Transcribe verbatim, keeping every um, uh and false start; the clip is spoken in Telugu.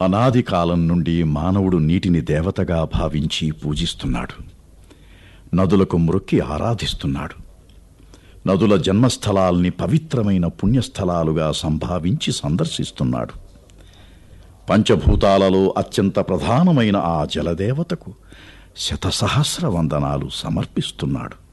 అనాది కాలం నుండి మానవుడు నీటిని దేవతగా భావించి పూజిస్తున్నాడు. నదులకు మ్రొక్కి ఆరాధిస్తున్నాడు. నదుల జన్మస్థలాల్ని పవిత్రమైన పుణ్యస్థలాలుగా సంభావించి సందర్శిస్తున్నాడు. పంచభూతాలలో అత్యంత ప్రధానమైన ఆ జలదేవతకు శతసహస్ర వందనాలు సమర్పిస్తున్నాడు.